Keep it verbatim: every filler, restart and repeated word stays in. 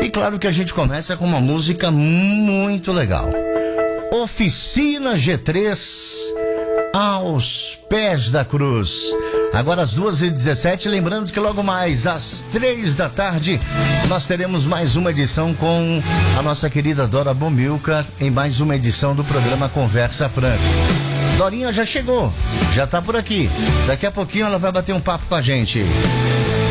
E claro que a gente começa com uma música muito legal. Oficina G três, Aos Pés da Cruz. Agora às duas e dezessete, lembrando que logo mais às três da tarde nós teremos mais uma edição com a nossa querida Dora Bomilcar em mais uma edição do programa Conversa Franca. Dorinha já chegou, já tá por aqui. Daqui a pouquinho ela vai bater um papo com a gente.